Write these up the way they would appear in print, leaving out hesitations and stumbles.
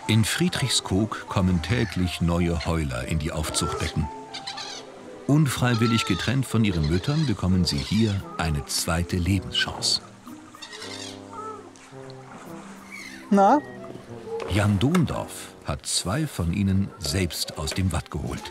In Friedrichskoog kommen täglich neue Heuler in die Aufzuchtbecken. Unfreiwillig getrennt von ihren Müttern bekommen sie hier eine zweite Lebenschance. Na? Jan Dondorf hat 2 von ihnen selbst aus dem Watt geholt.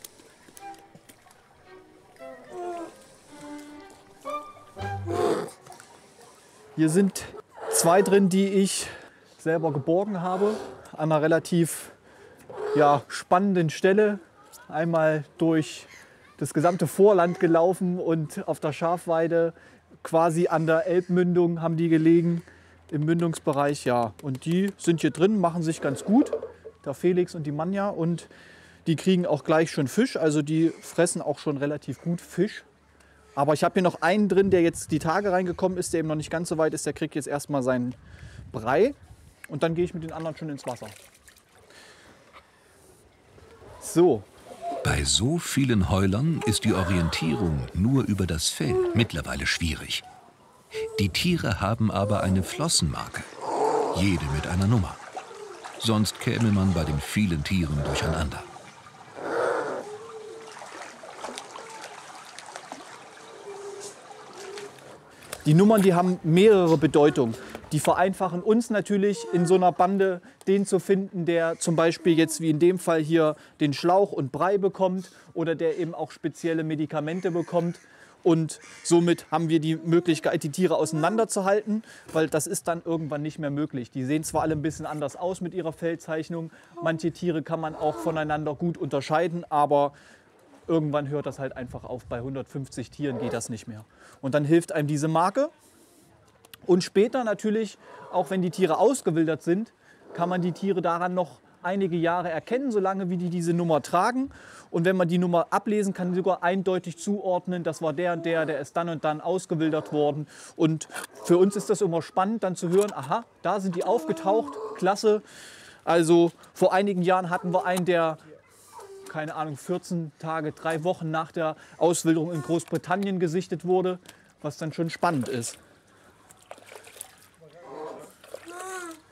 Hier sind 2 drin, die ich selber geborgen habe, an einer relativ spannenden Stelle. Einmal durch das gesamte Vorland gelaufen und auf der Schafweide quasi an der Elbmündung haben die gelegen, im Mündungsbereich. Ja. Und die sind hier drin, machen sich ganz gut, der Felix und die Manja. Und die kriegen auch gleich schon Fisch, also die fressen auch schon relativ gut Fisch. Aber ich habe hier noch einen drin, der jetzt die Tage reingekommen ist, der eben noch nicht ganz so weit ist. Der kriegt jetzt erstmal seinen Brei und dann gehe ich mit den anderen schon ins Wasser. So. Bei so vielen Heulern ist die Orientierung nur über das Feld mittlerweile schwierig. Die Tiere haben aber eine Flossenmarke, jede mit einer Nummer. Sonst käme man bei den vielen Tieren durcheinander. Die Nummern, die haben mehrere Bedeutungen. Die vereinfachen uns natürlich in so einer Bande, den zu finden, der zum Beispiel jetzt wie in dem Fall hier den Schlauch und Brei bekommt oder der eben auch spezielle Medikamente bekommt. Und somit haben wir die Möglichkeit, die Tiere auseinanderzuhalten, weil das ist dann irgendwann nicht mehr möglich. Die sehen zwar alle ein bisschen anders aus mit ihrer Fellzeichnung, manche Tiere kann man auch voneinander gut unterscheiden, aber irgendwann hört das halt einfach auf. Bei 150 Tieren geht das nicht mehr. Und dann hilft einem diese Marke. Und später natürlich, auch wenn die Tiere ausgewildert sind, kann man die Tiere daran noch einige Jahre erkennen, solange wie die diese Nummer tragen. Und wenn man die Nummer ablesen kann, sogar eindeutig zuordnen, das war der und der ist dann und dann ausgewildert worden. Und für uns ist das immer spannend, dann zu hören, aha, da sind die aufgetaucht, klasse. Also vor einigen Jahren hatten wir einen, der, keine Ahnung, 14 Tage, 3 Wochen nach der Auswilderung in Großbritannien gesichtet wurde, was dann schon spannend ist.